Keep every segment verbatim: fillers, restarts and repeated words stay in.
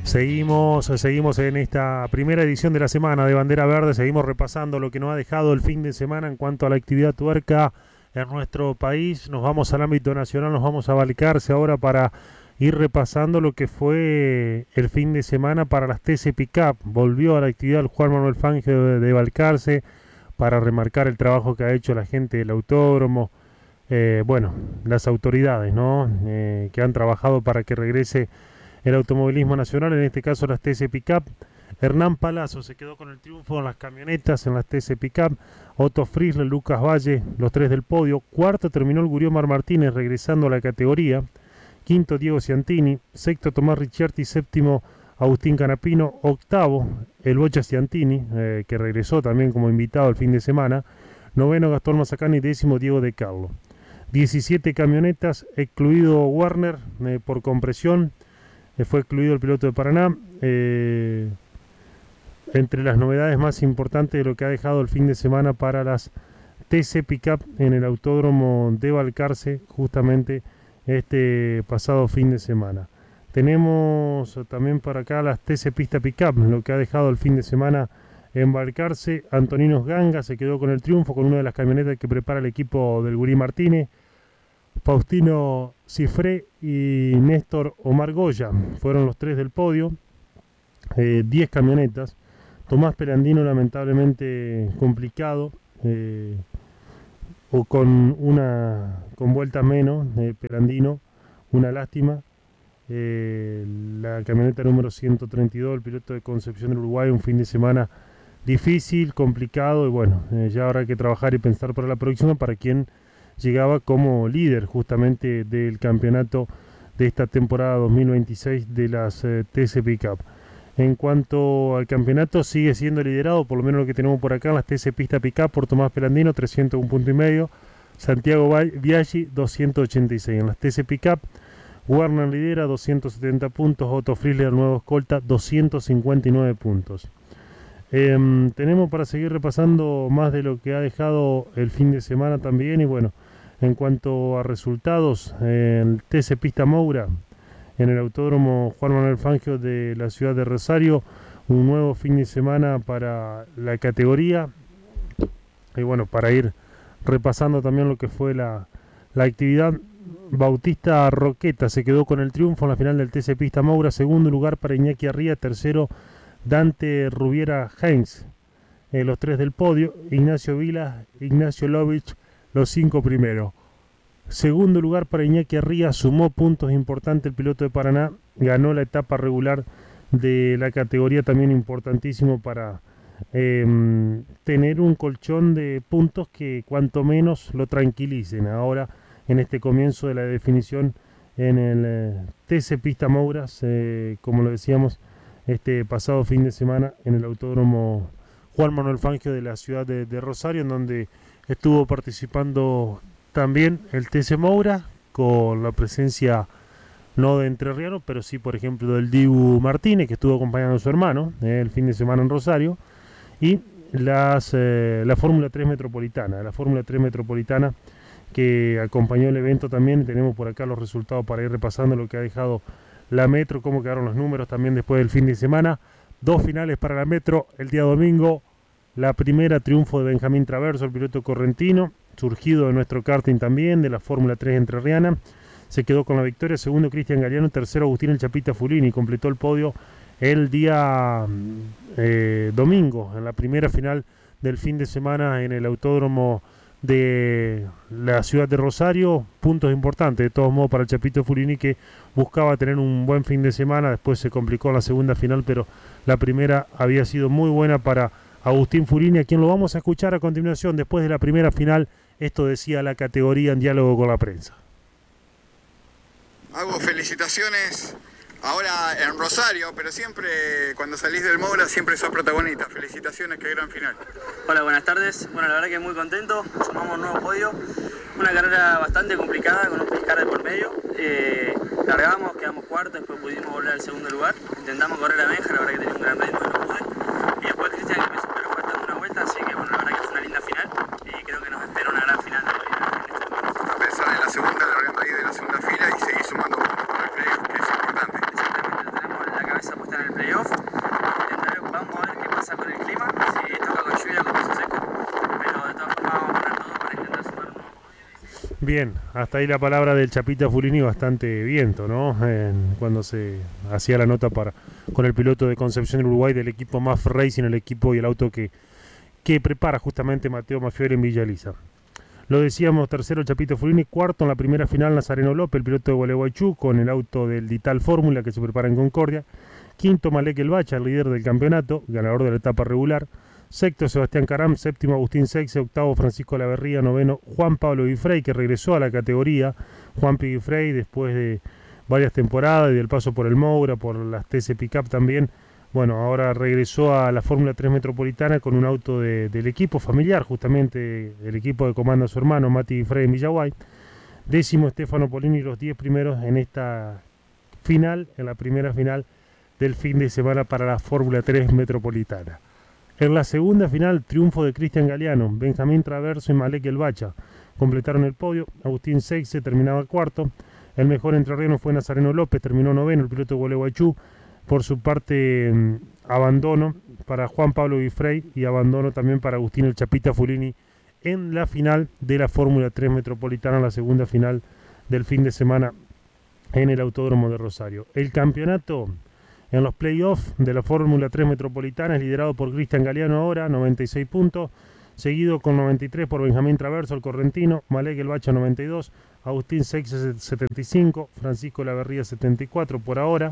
Seguimos, seguimos en esta primera edición de la semana de Bandera Verde, seguimos repasando lo que nos ha dejado el fin de semana en cuanto a la actividad tuerca en nuestro país. Nos vamos al ámbito nacional, nos vamos a Balcarce ahora para ir repasando lo que fue el fin de semana para las T C Pickup. Volvió a la actividad el Juan Manuel Fangio de, de Balcarce para remarcar el trabajo que ha hecho la gente del autódromo, eh, bueno, las autoridades, ¿no? Eh, que han trabajado para que regrese el automovilismo nacional, en este caso las T C Pickup. Hernán Palazzo se quedó con el triunfo en las camionetas, en las T C Pickup. Otto Friesler, Lucas Valle, los tres del podio. Cuarto terminó el Guriomar Martínez, regresando a la categoría. Quinto, Diego Ciantini. Sexto, Tomás Ricciardi. Séptimo, Agustín Canapino. Octavo, el Bocha Ciantini, eh, que regresó también como invitado el fin de semana. Noveno, Gastón Mazacani. Décimo, Diego De Carlo. diecisiete camionetas, excluido Warner eh, por compresión. Fue excluido el piloto de Paraná. Eh, entre las novedades más importantes de lo que ha dejado el fin de semana para las T C Pickup en el autódromo de Balcarce, justamente este pasado fin de semana. Tenemos también para acá las T C Pista Pickup, lo que ha dejado el fin de semana en Balcarce. Antoninos Ganga se quedó con el triunfo con una de las camionetas que prepara el equipo del Gurí Martínez. Faustino Cifré y Néstor Omar Goya fueron los tres del podio. eh, diez camionetas. Tomás Pelandino lamentablemente complicado, eh, o con una con vuelta menos. eh, Pelandino, una lástima. Eh, la camioneta número ciento treinta y dos, el piloto de Concepción del Uruguay, un fin de semana difícil, complicado, y bueno, eh, ya habrá que trabajar y pensar para la próxima, para quien llegaba como líder justamente del campeonato de esta temporada dos mil veintiséis de las eh, T C Pickup. En cuanto al campeonato, sigue siendo liderado, por lo menos lo que tenemos por acá, en las T C Pista Pickup, por Tomás Pelandino, trescientos un puntos y medio. Santiago Biaggi, doscientos ochenta y seis. En las T C Pickup, Warner lidera, doscientos setenta puntos. Otto Friesler, nuevo escolta, doscientos cincuenta y nueve puntos. Eh, tenemos para seguir repasando más de lo que ha dejado el fin de semana también. Y bueno, en cuanto a resultados, eh, el T C Pista Moura en el autódromo Juan Manuel Fangio de la ciudad de Rosario, un nuevo fin de semana para la categoría. Y bueno, para ir repasando también lo que fue la, la actividad, Bautista Roqueta se quedó con el triunfo en la final del T C Pista Moura. Segundo lugar para Iñaki Arría, tercero Dante Rubiera Heinz, eh, los tres del podio. Ignacio Vila, Ignacio Lovich, los cinco primeros. Segundo lugar para Iñaki Arría, sumó puntos importantes el piloto de Paraná, ganó la etapa regular de la categoría, también importantísimo para eh, tener un colchón de puntos que cuanto menos lo tranquilicen ahora en este comienzo de la definición en el eh, T C Pista Mouras, eh, como lo decíamos, este pasado fin de semana en el autódromo Juan Manuel Fangio de la ciudad de, de Rosario, en donde estuvo participando también el T C Moura, con la presencia no de entrerriano, pero sí, por ejemplo, del Dibu Martínez, que estuvo acompañando a su hermano eh, el fin de semana en Rosario, y las, eh, la Fórmula tres Metropolitana, la Fórmula tres Metropolitana que acompañó el evento también. Tenemos por acá los resultados para ir repasando lo que ha dejado la Metro, cómo quedaron los números también después del fin de semana. Dos finales para la Metro el día domingo. La primera, triunfo de Benjamín Traverso, el piloto correntino, surgido de nuestro karting también, de la Fórmula tres entrerriana. Se quedó con la victoria. Segundo, Cristian Galeano. Tercero, Agustín El Chapita Fulini. Completó el podio el día eh, domingo, en la primera final del fin de semana en el autódromo de la ciudad de Rosario. Puntos importantes de todos modos para el Chapito Fulini, que buscaba tener un buen fin de semana. Después se complicó en la segunda final, pero la primera había sido muy buena para Agustín Fulini, a quien lo vamos a escuchar a continuación después de la primera final. Esto decía la categoría en diálogo con la prensa. Hago felicitaciones ahora en Rosario, pero siempre cuando salís del Moura siempre sos protagonista. Felicitaciones, qué gran final. Hola, buenas tardes. Bueno, la verdad que muy contento, sumamos un nuevo podio, una carrera bastante complicada con un pescar de por medio. Eh, largamos, quedamos cuartos, después pudimos volver al segundo lugar. Intentamos correr a Benja, la verdad que tenía un gran ritmo y no pude. Y después Cristian, que me superó faltando una vuelta, así que bueno, la verdad que fue una linda final y creo que nos espera una gran final todavía en este momento. A pensar en la segunda, largando ahí de la segunda fila y seguir sumando puntos para el playoff, que es importante. Exactamente, tenemos la cabeza puesta en el Bien, hasta ahí la palabra del Chapita Fulini, bastante viento, ¿no? En, cuando se hacía la nota para con el piloto de Concepción del Uruguay del equipo M A F Racing, el equipo y el auto que, que prepara justamente Mateo Mafiori en Villa Elisa. Lo decíamos, tercero Chapita Fulini, cuarto en la primera final Nazareno López, el piloto de Gualeguaychú, con el auto del Dital Fórmula que se prepara en Concordia. Quinto Malek El Bacha, el líder del campeonato, ganador de la etapa regular. Sexto Sebastián Caram, séptimo Agustín Seixe, octavo Francisco Laverría, noveno Juan Pablo Guifrey, que regresó a la categoría. Juan P. Guifrey, después de varias temporadas y del paso por el Moura, por las T C Pickup también, bueno, ahora regresó a la Fórmula tres Metropolitana con un auto de, del equipo familiar, justamente el equipo que comanda a su hermano Mati Guifrey en Villaguay. Décimo Stefano Polini, los diez primeros en esta final, en la primera final del fin de semana para la Fórmula tres Metropolitana. En la segunda final, triunfo de Cristian Galeano, Benjamín Traverso y Malek El Bacha completaron el podio. Agustín Seixe terminaba cuarto. El mejor entrerriano fue Nazareno López, terminó noveno, el piloto de Gualeguaychú. Por su parte, eh, abandono para Juan Pablo Guifrey y abandono también para Agustín El Chapita Fulini en la final de la Fórmula tres Metropolitana, la segunda final del fin de semana en el Autódromo de Rosario. El campeonato en los playoffs de la Fórmula tres Metropolitana es liderado por Cristian Galeano ahora, noventa y seis puntos, seguido con noventa y tres por Benjamín Traverso, el correntino, Malek El Bacha noventa y dos, Agustín Seixe setenta y cinco, Francisco Laverría setenta y cuatro por ahora,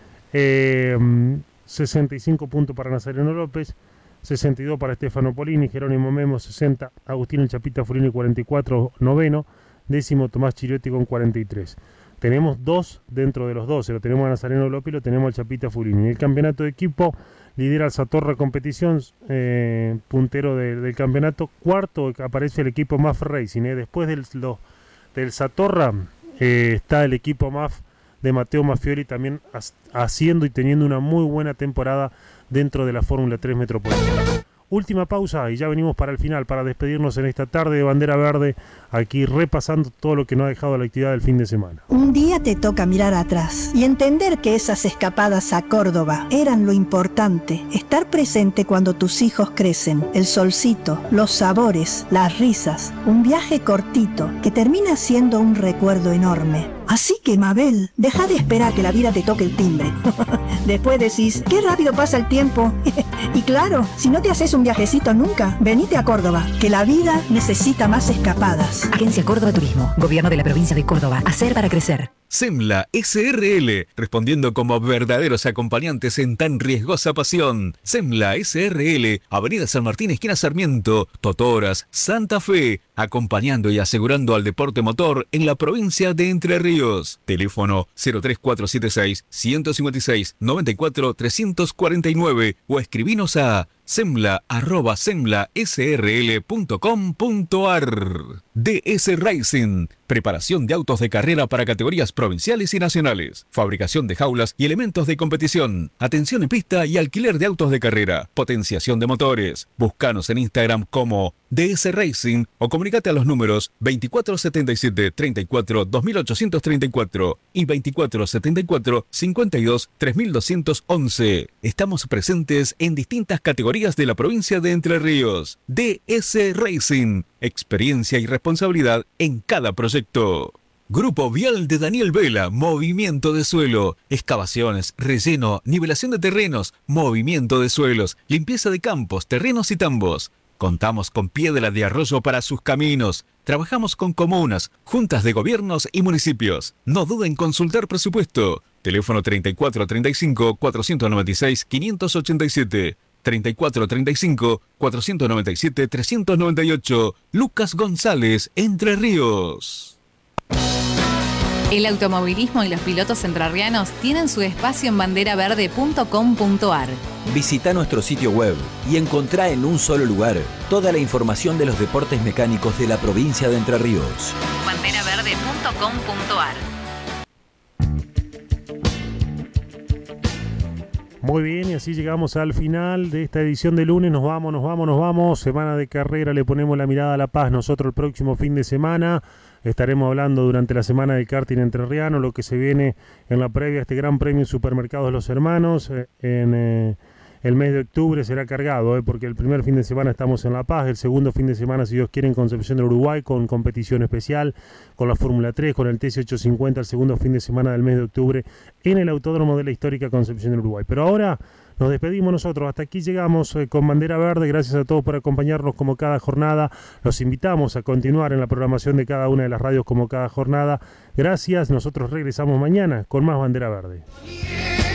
eh, sesenta y cinco puntos para Nazareno López, sesenta y dos para Stefano Polini, Jerónimo Memo sesenta, Agustín El Chapita Fulini cuarenta y cuatro, noveno, décimo Tomás Chiriotti con cuarenta y tres. Tenemos dos dentro de los doce, lo tenemos a Nazareno López y lo tenemos al Chapita Fulini. El campeonato de equipo lidera el Satorra Competición, eh, puntero de, del campeonato. Cuarto aparece el equipo M A F Racing. Eh. Después del, lo, del Satorra eh, está el equipo M A F de Mateo Mafiori también as, haciendo y teniendo una muy buena temporada dentro de la Fórmula tres Metropolitana. Última pausa y ya venimos para el final, para despedirnos en esta tarde de Bandera Verde, aquí repasando todo lo que nos ha dejado la actividad del fin de semana. Un día te toca mirar atrás y entender que esas escapadas a Córdoba eran lo importante, estar presente cuando tus hijos crecen, el solcito, los sabores, las risas, un viaje cortito que termina siendo un recuerdo enorme. Así que, Mabel, deja de esperar que la vida te toque el timbre. Después decís, qué rápido pasa el tiempo. Y claro, si no te haces un viajecito nunca, venite a Córdoba, que la vida necesita más escapadas. Agencia Córdoba Turismo, Gobierno de la Provincia de Córdoba. Hacer para crecer. SEMLA S R L, respondiendo como verdaderos acompañantes en tan riesgosa pasión. SEMLA S R L, Avenida San Martín, esquina Sarmiento, Totoras, Santa Fe, acompañando y asegurando al deporte motor en la provincia de Entre Ríos. Teléfono cero tres cuatro siete seis, uno cinco seis, nueve cuatro tres cuatro nueve o escribinos a semla arroba semla s r l punto com punto a r. D S Racing, preparación de autos de carrera para categorías provinciales y nacionales, fabricación de jaulas y elementos de competición, atención en pista y alquiler de autos de carrera, potenciación de motores. Búscanos en Instagram como D S Racing o comunícate a los números veinticuatro setenta y siete, treinta y cuatro, dos mil ochocientos treinta y cuatro y veinticuatro setenta y cuatro, cincuenta y dos, tres mil doscientos once. Estamos presentes en distintas categorías de la provincia de Entre Ríos. D S Racing, experiencia y responsabilidad en cada proyecto. Grupo Vial de Daniel Vela, movimiento de suelo, excavaciones, relleno, nivelación de terrenos, movimiento de suelos, limpieza de campos, terrenos y tambos. Contamos con piedra de arroyo para sus caminos. Trabajamos con comunas, juntas de gobiernos y municipios. No duden en consultar presupuesto. Teléfono treinta y cuatro treinta y cinco, cuatrocientos noventa y seis, quinientos ochenta y siete. treinta y cuatro treinta y cinco, cuatrocientos noventa y siete, trescientos noventa y ocho. Lucas González, Entre Ríos. El automovilismo y los pilotos entrerrianos tienen su espacio en bandera verde punto com punto a r. Visita nuestro sitio web y encontrá en un solo lugar toda la información de los deportes mecánicos de la provincia de Entre Ríos. bandera verde punto com punto a r. Muy bien, y así llegamos al final de esta edición de lunes. Nos vamos, nos vamos, nos vamos. Semana de carrera, le ponemos la mirada a La Paz. Nosotros el próximo fin de semana estaremos hablando durante la semana del karting entrerriano, lo que se viene en la previa a este Gran Premio en Supermercados Los Hermanos, eh, en, eh, el mes de octubre será cargado, ¿eh? Porque el primer fin de semana estamos en La Paz, el segundo fin de semana, si Dios quiere, en Concepción del Uruguay, con competición especial, con la Fórmula tres, con el T C ochocientos cincuenta, el segundo fin de semana del mes de octubre, en el Autódromo de la histórica Concepción del Uruguay. Pero ahora nos despedimos nosotros, hasta aquí llegamos eh, con Bandera Verde. Gracias a todos por acompañarnos como cada jornada. Los invitamos a continuar en la programación de cada una de las radios como cada jornada. Gracias, nosotros regresamos mañana con más Bandera Verde.